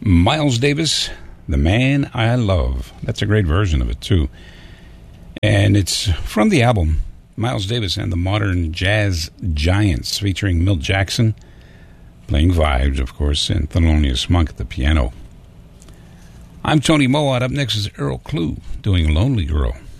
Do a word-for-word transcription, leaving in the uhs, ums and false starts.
Miles Davis, The Man I Love. That's a great version of it, too. And it's from the album Miles Davis and the Modern Jazz Giants, featuring Milt Jackson, playing vibes, of course, and Thelonious Monk at the piano. I'm Tony Mowat. Up next is Earl Klugh doing Lonely Girl.